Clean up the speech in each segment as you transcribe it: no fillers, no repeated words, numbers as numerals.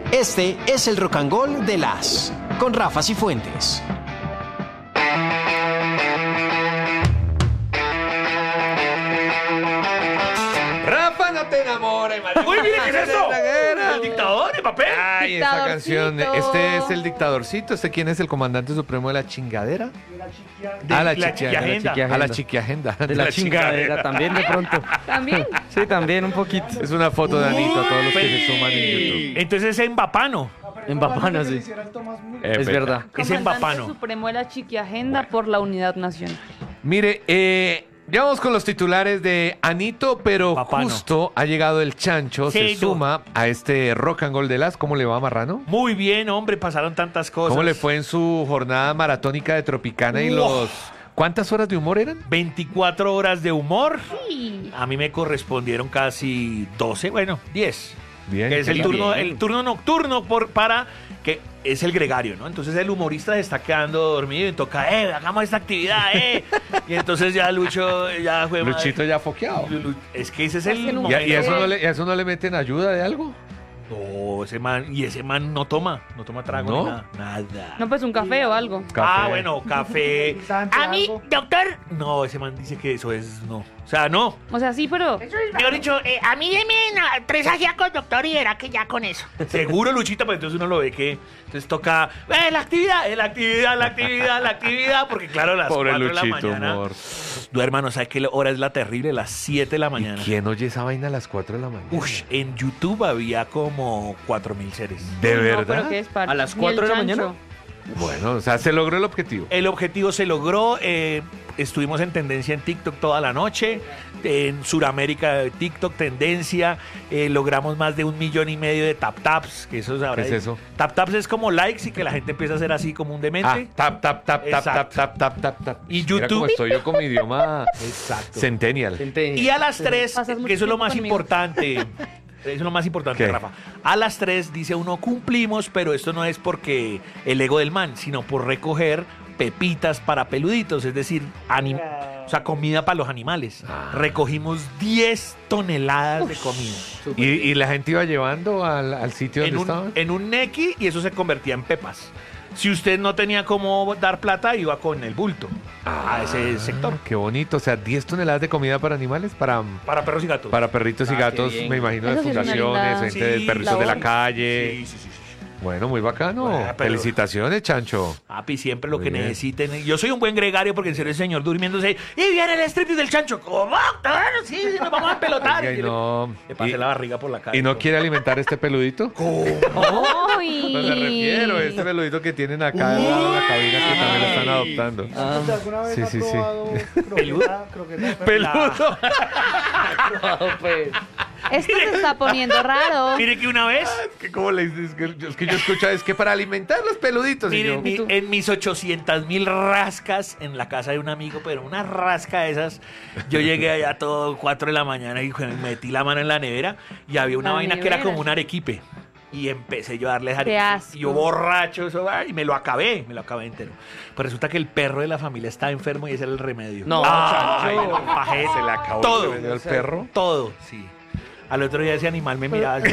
Este es el Rock and Roll de las con Rafa Cifuentes. Rafa, no te enamores, María. Uy, mire, ¿qué es eso? El dictador, el papel. Ay, esa canción. Este es el dictadorcito. ¿Este quién es el comandante supremo de la chingadera? La chiquiagenda. A la chiquiagenda. De la chingadera también de pronto. ¿También? Sí, también un poquito. Es una foto de Anito a todos los que se suman en YouTube. Entonces es Mbapano. En Bapana, sí. Es verdad. Es Comandante Mbapano. Supremo de la Chiquiagenda por la Unidad Nacional. Mire, ya vamos con los titulares de Anito, pero Papano. justo ha llegado el Chancho, se Sello. suma a este Rock and Roll de las. ¿Cómo le va, Marrano? Muy bien, hombre, pasaron tantas cosas. ¿Cómo le fue en su jornada maratónica de Tropicana y los... ¿Cuántas horas de humor eran? 24 horas de humor. Sí. A mí me correspondieron casi 12, bueno, 10. Bien. Que es qué el bien. turno nocturno para que es el gregario, ¿no? Entonces el humorista se está quedando dormido y toca, hagamos esta actividad, Y entonces ya Lucho ya fue. Luchito ya foqueado. Es que ese es Es que el no- momento. ¿Y a eso no le meten ayuda de algo? No, ese man no toma trago ¿No? ni nada. No, pues un café o algo. Ah, bueno, café. A mí, doctor. No, ese man dice que eso es no. O sea, no. O sea, sí, pero... Mejor dicho, a mí deme 3 ajíacos, doctor, y verá que ya con eso. Seguro, Luchita, pero entonces uno lo ve que. Entonces toca. La actividad. Porque claro, a las Pobre 4 de la Luchito, mañana. amor. Duerman, ¿sabes qué hora es la terrible? Las 7 de la mañana. ¿Quién oye esa vaina a las 4 de la mañana? Ush, en YouTube había como 4.000 seres. ¿De No, verdad? pero ¿qué es para? ¿A las Ni el 4 de la chancho. mañana? Bueno, o sea, se logró el objetivo. El objetivo se logró. Estuvimos en tendencia en TikTok toda la noche. En Sudamérica, TikTok, tendencia. Logramos más de 1,5 millones de tap-taps. Que eso ahora ¿Qué es eso? Tap-taps es como likes y que la gente empieza a hacer así como un demente. Ah, tap, tap, tap, tap, tap, Exacto. tap, tap, tap, tap. Y Mira YouTube. cómo estoy yo con mi idioma centennial. Y a las 3, Pasas mucho que eso es lo tiempo más conmigo. importante. Eso es lo más importante, ¿Qué? Rafa. A las 3 dice uno cumplimos, pero esto no es porque el ego del man, sino por recoger pepitas para peluditos, es decir, o sea, comida para los animales. Ah. Recogimos 10 toneladas de comida ¿Y la gente iba llevando al sitio donde estaban? en un nequi y eso se convertía en pepas. Si usted no tenía cómo dar plata, iba con el bulto a ese sector. Qué bonito. O sea, 10 toneladas de comida para animales, para Para perros y gatos. perritos y Ah, qué gatos, bien. me imagino, de Eso sí es una fundaciones, linda gente de perritos de la labor. calle. Sí. Bueno, muy bacano. Bueno, pero- Felicitaciones, Chancho. Papi, siempre lo Muy que bien. necesiten. Yo soy un buen gregario porque en serio el señor durmiéndose. Y viene el striptease del chancho. ¿Cómo? Claro, sí, nos vamos a pelotar. Oiga, y no- Le pasé y- la barriga por la cara. ¿Y no quiere alimentar este peludito? ¡Uy! Pues me refiero, este peludito que tienen acá al lado de la cabina que también lo están adoptando. Ah, ¿Alguna vez Sí, ha sí, sí. probado croqueta? ¡Peludo! pues. Esto se está poniendo raro. Mire que una vez. ¿Qué, ¿Cómo le dices? Es que yo escucho, es que para alimentar los peluditos. Y Mire, yo, en mis 800,000 rascas en la casa de un amigo, pero una rasca de esas, yo llegué allá todo 4 de la mañana y metí la mano en la nevera y había una La vaina que era nevera. como un arequipe. Y empecé yo a darle Qué asco. y yo borracho, eso, y me lo acabé entero. Pues resulta que el perro de la familia estaba enfermo y ese era el remedio. No, Ay, Chancho. no, pajé, se le acabó todo. el remedio al perro. Todo, sí. Al otro día ese animal me miraba así,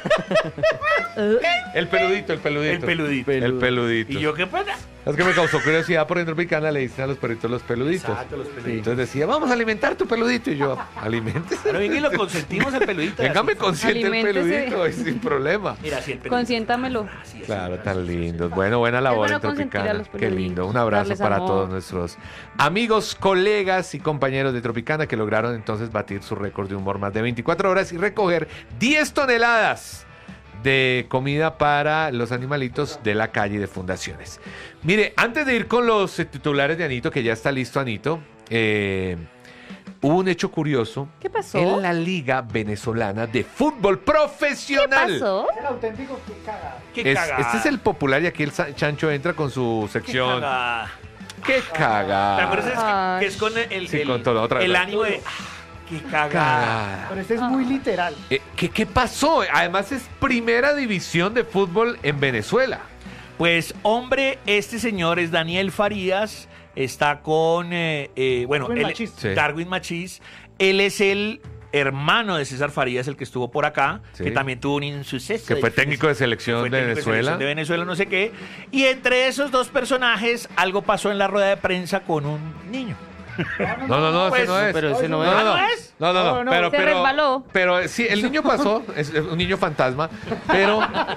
El peludito, el peludito. el peludito. El peludito. Y yo, ¿qué pasa? Es que me causó curiosidad por dentro picana, le dicen a los perritos los peluditos. Exacto, los peluditos. Entonces decía, vamos a alimentar tu peludito. Y yo, aliméntese. Pero venga y lo consentimos el peludito. Véngame así. consiente el Aliméntese. peludito, y sin problema. Mira, así el peludito. Consiéntamelo. Así es. Claro, tan lindos. Bueno, buena labor bueno en consentir a Tropicana. los Qué peluditos, lindo. Un abrazo darles para amor. todos nuestros amigos, colegas y compañeros de Tropicana que lograron entonces batir su récord de humor más de 24 horas y recoger 10 toneladas de comida para los animalitos de la calle y de fundaciones. Mire, antes de ir con los titulares de Anito, que ya está listo Anito, hubo un hecho curioso ¿Qué pasó? en la Liga Venezolana de Fútbol ¿Qué Profesional. pasó? El auténtico que caga. Qué cagada. Este es el popular y aquí el Chancho entra con su Qué sección. cagada. ¡Qué ¿Te caga! acuerdas Ay. que es con el, Sí, con todo, otra vez. el ánimo de... ¡Qué cagada! Cagada. Pero este es muy literal. ¿Qué pasó? Además es primera división de fútbol en Venezuela. Pues, hombre, este señor es Daniel Farías, está con, Darwin él- Machís. Sí. Darwin Machís. Él es el hermano de César Farías, el que estuvo por acá, Sí. que también tuvo un insuceso. Que fue técnico de selección Fue de técnico Venezuela. selección de Venezuela, no sé qué. Y entre esos dos personajes, algo pasó en la rueda de prensa con un niño. No, Pues, ese no es. Pero ese no es. ¿no es? No, No, pero, se resbaló. pero sí, el niño pasó, es un niño fantasma, pero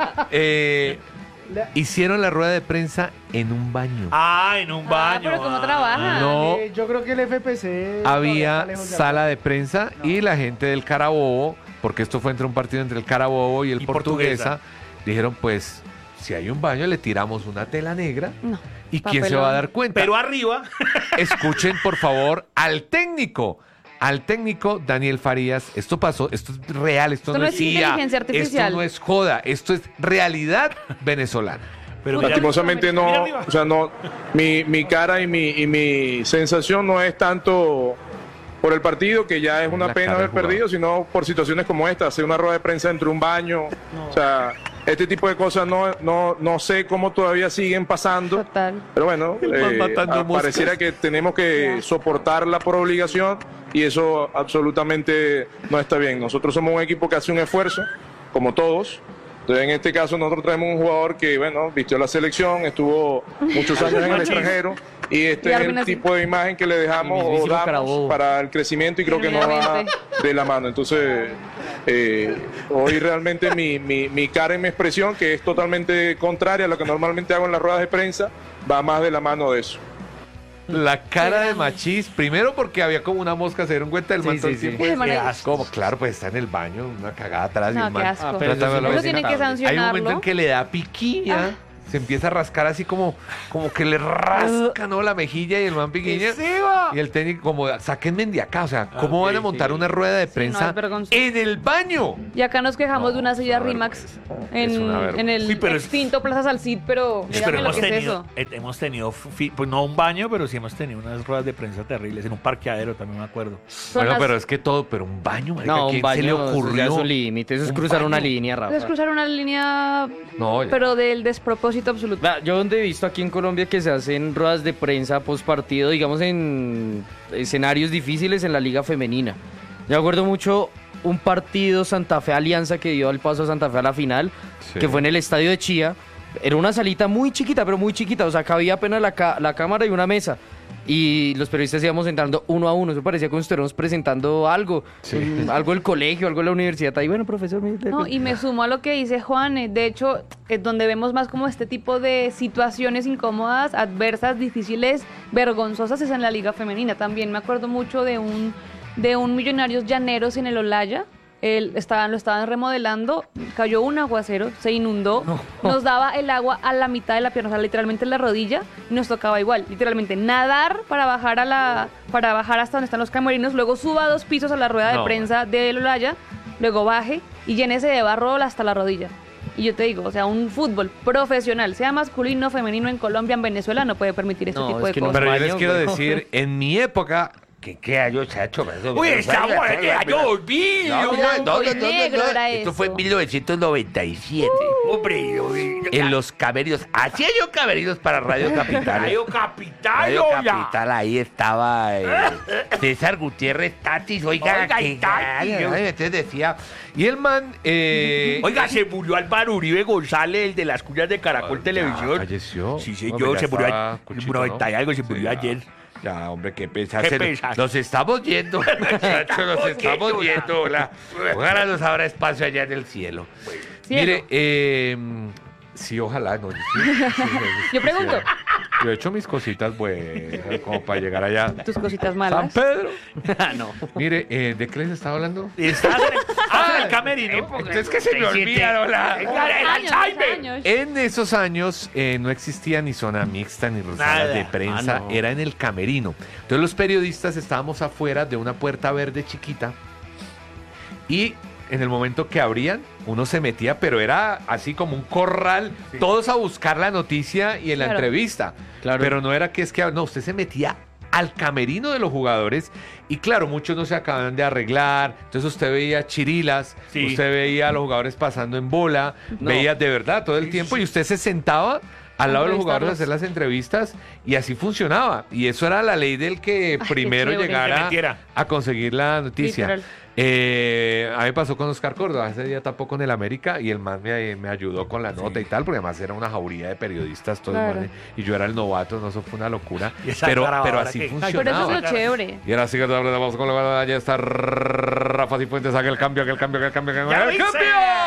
hicieron la rueda de prensa en un baño. Ah, en un baño. pero ¿cómo trabaja? No. Yo creo que el FPC... Había todavía está lejos de sala de prensa y la gente del Carabobo, porque esto fue entre un partido entre el Carabobo y el Y Portuguesa, dijeron pues, si hay un baño le tiramos una tela negra No. y ¿quién se Papelón. va a dar cuenta? Pero arriba, Escuchen por favor al técnico Daniel Farías. Esto pasó, esto es real, esto Esto no es IA, inteligencia artificial. esto no es joda, esto es realidad venezolana. pero mira, Lastimosamente mira no, arriba. o sea, no, mi cara y mi sensación no es tanto por el partido, que ya es una La pena cara haber del jugador. perdido, sino por situaciones como esta, hacer una rueda de prensa entre un baño, o sea, este tipo de cosas no sé cómo todavía siguen pasando. Total. Pero bueno, El man matando moscas. pareciera que tenemos que soportarla por obligación y eso absolutamente no está bien. Nosotros somos un equipo que hace un esfuerzo, como todos. Entonces, en este caso, nosotros traemos un jugador que, bueno, vistió la selección, estuvo muchos años en el extranjero y este Y es Armin el así. tipo de imagen que le dejamos El o mismísimo damos Carabobo. para el crecimiento y creo que no va Genuinamente. de la mano. Entonces, hoy realmente mi cara y mi expresión, que es totalmente contraria a lo que normalmente hago en las ruedas de prensa, va más de la mano de eso. La cara de Machís, primero porque había como una mosca, se dieron cuenta, el Sí, man todo sí, el sí. tiempo El es- man qué ahí. asco. Como, claro, pues está en el baño, una cagada atrás y No, el qué man. asco. pero eso Trátame sí la no Eso es vez. tienen que intocable. Hay un momento sancionarlo. en que le da piquiña, se empieza a rascar así como que le rasca, ¿no? La mejilla y el man piquiña. Y el técnico como, sáquenme de acá, o sea, ¿cómo van a montar una rueda de no, prensa es vergonzoso. en el baño? Y acá nos quejamos de una No, silla es una Rimax vergüenza. Es una vergüenza. en el Uy, pero es- extinto Plaza Salcid, pero Pero dígame lo hemos que es tenido, eso. hemos tenido, pues no un baño, pero sí hemos tenido unas ruedas de prensa terribles en un parqueadero, también me acuerdo. Son Bueno, las- pero es que todo, pero un baño, marica, No, ¿a un quién baño se le eso ya ocurrió? es un límite, eso es Un cruzar una baño. línea, Rafa. Es cruzar una línea, No, ya. pero del despropósito absoluto. Vea, yo donde he visto aquí en Colombia que se hacen ruedas de prensa post partido, digamos en escenarios difíciles en la liga femenina. Yo acuerdo mucho un partido Santa Fe Alianza que dio el paso a Santa Fe a la final, Sí. que fue en el estadio de Chía. Era una salita muy chiquita, pero muy chiquita, o sea, cabía apenas la cámara y una mesa. Y los periodistas íbamos entrando uno a uno, eso parecía como si estuviéramos presentando algo, algo del colegio, algo de la universidad. Ahí, bueno, profesor, mire, No, y me sumo a lo que dice Juan, de hecho, es donde vemos más como este tipo de situaciones incómodas, adversas, difíciles, vergonzosas, es en la liga femenina. También me acuerdo mucho de un Millonarios Llaneros en el Olaya. Lo estaban remodelando, cayó un aguacero, se inundó, nos daba el agua a la mitad de la pierna, o sea, literalmente en la rodilla, y nos tocaba igual, literalmente nadar para bajar hasta donde están los camerinos, luego suba 2 pisos a la rueda de No. prensa del Olaya, luego baje y llénese de barro hasta la rodilla. Y yo te digo, o sea, un fútbol profesional, sea masculino, femenino en Colombia, en Venezuela, no puede permitir este No, tipo es de que no cosas. Pero yo baño, les quiero güey. decir, en mi época, que año, chacho. Uy, estamos en el año 2000. Blanco y negro era Esto eso. fue en 1997. Hombre, En los camerinos. Hacía yo camerinos para Radio Capital. Radio Capital, Radio hola. Capital, ahí estaba César Gutiérrez Tatis. Oiga, Oiga, que Tatis, yo- entonces decía. Y el man. Oiga, se murió Álvaro Uribe González, el de las cuñas de Caracol Televisión. Falleció. Sí, Hombre, señor, ya se murió estaba ayer. cuchito, 90 y algo, se murió Sí, ayer. Ya, hombre, qué pesar. Qué pesar. Nos estamos yendo, muchachos, nos estamos yendo. Ojalá nos abra espacio allá en el cielo. Cielo. Mire, sí, ojalá. No, Yo pregunto. Yo he hecho mis cositas buenas, como para llegar allá. Tus cositas San malas. Pedro. no. Mire, ¿de qué les estaba hablando? Estás en el camerino. Es que se me olvida, hola. Años. En esos años no existía ni zona mixta ni Nada. salas de prensa, Ah, no. era en el camerino. Entonces los periodistas estábamos afuera de una puerta verde chiquita y en el momento que abrían, uno se metía, pero era así como un corral, todos a buscar la noticia y en la Claro. entrevista. Claro. Pero no era no, usted se metía al camerino de los jugadores y claro, muchos no se acaban de arreglar, entonces usted veía chirilas, Sí. usted veía a los jugadores pasando en bola, No. veía de verdad todo el tiempo y usted se sentaba al lado de los jugadores a hacer las entrevistas y así funcionaba. Y eso era la ley del que primero chévere. Que se llegara metiera. a conseguir la noticia. Literal. A mí me pasó con Oscar Córdoba, ese día tapó con el América y el man me ayudó con la nota y tal, porque además era una jauría de periodistas todos, Claro. man, y yo era el novato, no, eso fue una locura, Y esa pero grabadora así que- funcionaba. Pero eso es lo chévere. Y ahora sí que vamos con la ya está Rafa Cifuentes, haga el cambio, ¡Ya ¡el cambio! lo hice!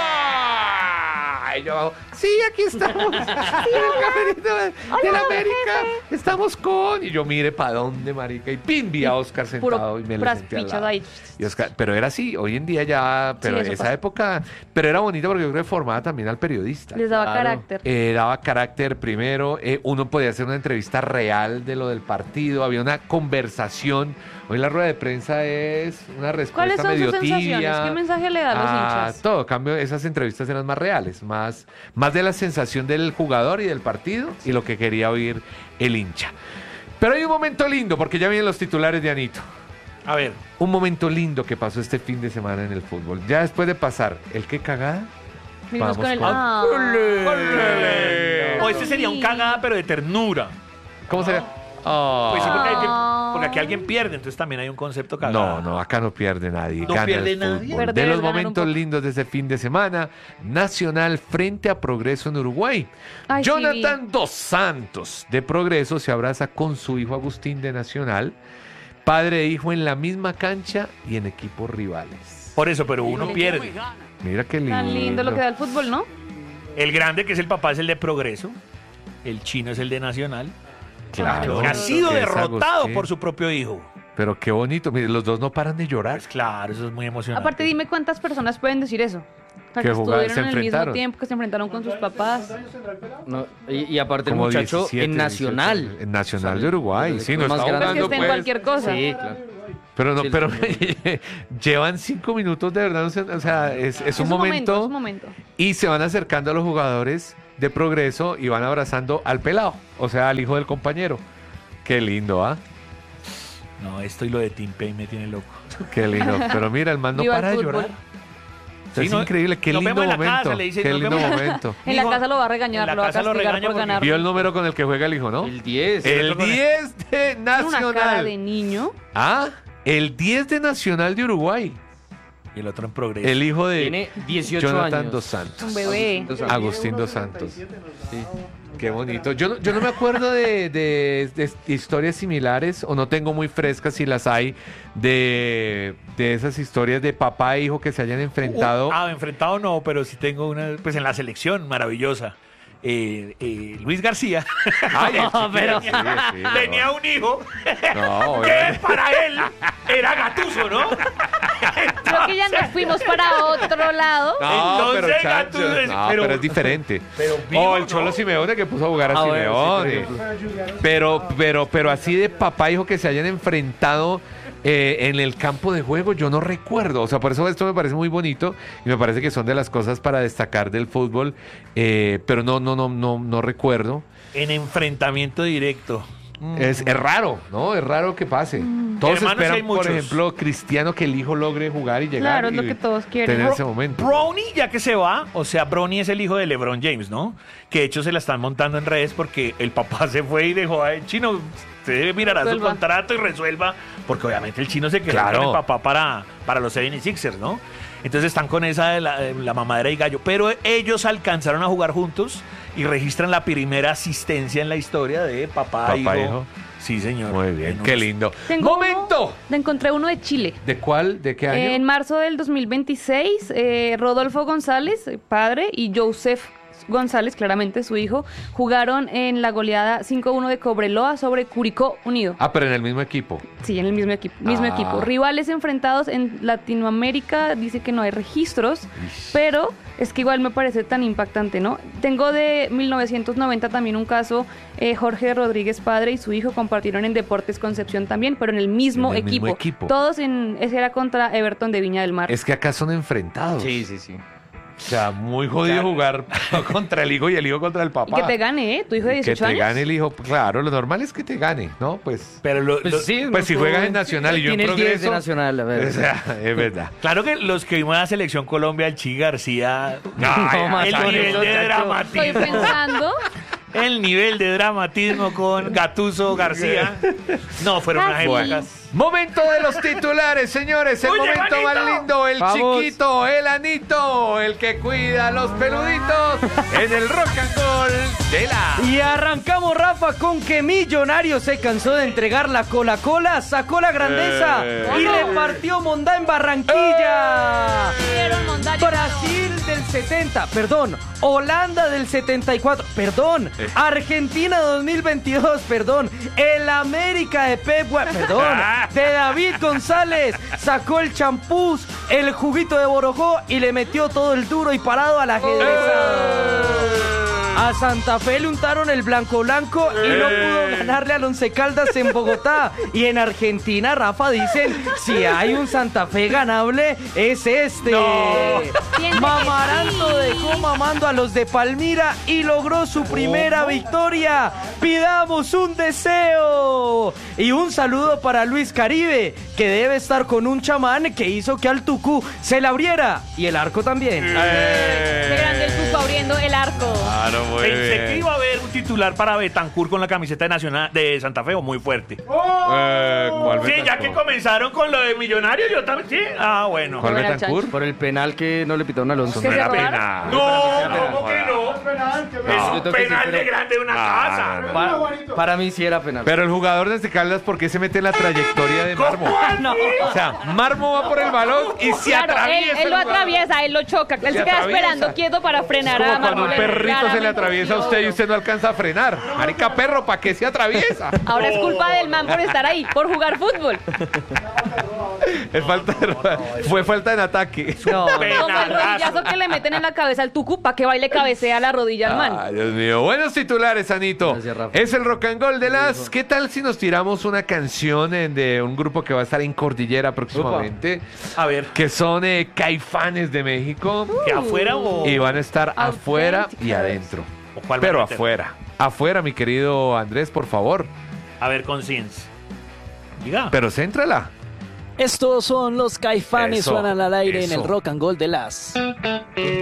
Y yo abajo, sí, aquí estamos. Sí, el camerino de la América. Estamos con. Y yo mire para dónde, marica. Y pin, vi a Oscar sentado y me le puras senté al pichas lado. ahí. Y Oscar, pero era así, hoy en día ya, pero Sí, eso esa pasa. época, pero era bonito porque yo creo que formaba también al periodista. Les daba Claro. carácter. Daba carácter primero, uno podía hacer una entrevista real de lo del partido, había una conversación. Hoy la rueda de prensa es una respuesta ¿Cuáles son medio sus sensaciones? tibia. ¿Qué mensaje le da a los hinchas? Todo, cambio, esas entrevistas eran más reales, más de la sensación del jugador y del partido y lo que quería oír el hincha. Pero hay un momento lindo, porque ya vienen los titulares de Anito. A ver, Un momento lindo que pasó este fin de semana en el fútbol. Ya después de pasar el qué cagada. Vimos Vamos con el... con- Ah. o este sería un cagada, pero de ternura. ¿Cómo sería? Ah. Pues sí, porque aquí alguien pierde, entonces también hay un concepto cagada. No, acá no pierde nadie. ¿No gana pierde el nadie? fútbol. Perder De es los ganar un momentos poco. lindos de ese fin de semana, Nacional frente a Progreso en Uruguay. Ay, sí, Jonathan Dos Santos de Progreso se abraza con su hijo Agustín de Nacional, padre e hijo en la misma cancha y en equipos rivales. Por eso, pero uno pierde. Mira qué lindo. Tan lindo lo que da el fútbol, ¿no? El grande, que es el papá, es el de Progreso. El chino es el de Nacional. Claro. Que ha sido que es derrotado Agustín. por su propio hijo. Pero qué bonito. Mire, los dos no paran de llorar. Pues claro, eso es muy emocionante. Aparte, dime cuántas personas pueden decir eso. O sea, Que que jugaron, estuvieron se en el mismo enfrentaron. tiempo, que se enfrentaron con sus papás. No, y aparte el Como muchacho 17, en Nacional. 18, en Nacional de Uruguay. el Sí, equipo no más está grande. Pues que jugando, esté en pues. cualquier cosa. Sí, claro. Pero no, Sí, pero llevan 5 minutos de verdad, o sea, es un momento, Es un momento. y se van acercando a los jugadores de Progreso y van abrazando al pelado, o sea, al hijo del compañero. Qué lindo, ¿ah? No, esto y lo de Tim Payne me tiene loco. Qué lindo. Pero mira, el man no Viva el para de fútbol. llorar. O sea, Sí, es no, increíble, qué nos lindo vemos en la momento. casa, le dice, Qué nos lindo vemos. momento. En la Hijo, casa lo va a en regañar, la lo va a casa lo castigar regaña por porque- ganar. Vio el número con el que juega el hijo, ¿no? El 10. El 10 de Tiene una cara de Nacional. niño. Ah, el 10 de Nacional de Uruguay. Y el otro en Progreso. El hijo de Tiene 18 Jonathan años. Dos Santos. Un bebé. Agustín Dos Santos. Sí. Qué bonito. Yo no me acuerdo de historias similares, o no tengo muy frescas si las hay, de esas historias de papá e hijo que se hayan enfrentado. Enfrentado no, pero sí tengo una, pues en la selección maravillosa. Luis García Ay, el chiquillo, pero- sí, sí, no. tenía un hijo No, que obviamente. para él era Gattuso, ¿no? Creo que ya nos fuimos para otro lado. No, Entonces, pero, Chacho, Gattuso es- no, pero- pero es diferente. pero vivo, el Cholo ¿no? Simeone que puso a jugar a Ah, bueno, sí, Simeone. Pero así de papá e hijo que se hayan enfrentado en el campo de juego, yo no recuerdo. O sea, por eso esto me parece muy bonito y me parece que son de las cosas para destacar del fútbol. Pero no recuerdo. En enfrentamiento directo. Es raro, ¿no? Es raro que pase. Todos Hermanos, hay esperan, por muchos. ejemplo, Cristiano, que el hijo logre jugar y llegar. Claro, es lo y que todos quieren. tener ese momento. Brownie, ya que se va, o sea, Brownie es el hijo de LeBron James, ¿no? Que de hecho se la están montando en redes porque el papá se fue y dejó a Chino. Usted mirará su Resuelva. contrato y resuelva, porque obviamente el Chino se quedó Claro. con el papá para los 76ers, ¿no? Entonces están con esa de la mamadera y gallo. Pero ellos alcanzaron a jugar juntos y registran la primera asistencia en la historia de papá e Papá, hijo. hijo. Sí, señor. Muy bien, En qué unos- lindo. Tengo ¡Momento! Encontré uno de Chile. ¿De cuál? ¿De qué año? En marzo del 2026, Rodolfo González, padre, y Joseph González, claramente su hijo, jugaron en la goleada 5-1 de Cobreloa sobre Curicó Unido. Ah, pero en el mismo equipo. Sí, en el mismo equipo. Ah. Equipo. Rivales enfrentados en Latinoamérica, dice que no hay registros, pero es que igual me parece tan impactante, ¿no? Tengo de 1990 también un caso, Jorge Rodríguez padre y su hijo compartieron en Deportes Concepción también, pero en el mismo, En el mismo equipo. equipo. Todos ese era contra Everton de Viña del Mar. Es que acá son enfrentados. Sí, sí, sí. O sea, muy jodido jugar contra el hijo y el hijo contra el Y papá. que te gane, ¿eh? Tu hijo de 18 Que te años. gane el hijo. Claro, lo normal es que te gane, ¿no? Pues, Pero Pues sí, pues si no, juegas en Nacional y yo en tiene el 10 de Progreso. Nacional, a ver. O sea, es verdad. Claro que los que vimos a la selección Colombia, el Chi García, No, más el con nivel eso, de chacho. Estoy dramatismo. pensando el nivel de dramatismo con Gattuso García. No, fueron unas épocas. Momento de los titulares, señores. El Oye, momento Juanito. más lindo, el Vamos. chiquito, el anito, el que cuida a los peluditos en el Rock and Roll de la... Y arrancamos, Rafa, con que Millonario se cansó de entregar la Coca-Cola, sacó la grandeza y repartió mondá en Barranquilla. Dieron Mondaño, Brasil del 70, perdón. Holanda del 74, perdón. Argentina 2022, perdón. El América de Pep, perdón. De David González. Sacó el champús, el juguito de Borojó y le metió todo el duro y parado a la ajedreza. A Santa Fe le untaron el blanco blanco y no pudo ganarle al Once Caldas en Bogotá. Y en Argentina, Rafa, dicen, si hay un Santa Fe ganable, es este. Siente Mamaranto que sí. dejó mamando a los de Palmira y logró su primera victoria. Pidamos un deseo. Y un saludo para Luis Caribe, que debe estar con un chamán que hizo que al Tucú se le abriera. Y el arco también. Qué grande el Tuco abriendo el arco. Claro, muy Pensé bien. que iba a haber un titular para Betancur con la camiseta de Nacional de Santa Fe, muy fuerte. ¿Cuál Sí, ya Betancur? que comenzaron con lo de Millonario, yo también. Sí. Ah, bueno. ¿Cuál Como era Betancur? Por el penal que no le pitaron a Alonso. ¿Que No se era robaron? penal. No, ¿cómo que no? Es un Yo tengo que penal decir, de pero- grande de una casa. Para mí sí era penal. Pero el jugador desde Caldas, ¿por qué se mete en la trayectoria de Marmo? No. O sea, Marmo va por el balón y se Claro, atraviesa. él el lo jugador. atraviesa, él lo choca. Él se queda atraviesa. esperando quieto para frenar Es a como cuando un Marmolero. perrito se le Claramente. atraviesa a usted y usted no alcanza a frenar. Marica perro, ¿para qué se atraviesa? Ahora es culpa del man por estar ahí, por jugar fútbol. Es falta fue falta en ataque. No, Como el Penalazo. rodillazo que le meten en la cabeza al Tucu para que baile cabecea la rodilla al man. Ay, Dios mío. Buenos titulares, Anito. Gracias, Rafa. Es el Rock and Roll de las... ¿Qué tal si nos tiramos una canción de un grupo que va a estar en Cordillera próximamente? A ver, Que son Caifanes de México. ¿que afuera o...? Y van a estar afuera y Auténticas. adentro. ¿O cuál Pero van a meter? afuera. Afuera, mi querido Andrés, por favor. A ver, con Sins. Diga. Pero céntrala. Estos son los Caifanes, Eso, suenan al aire en eso. el Rock and Roll de las...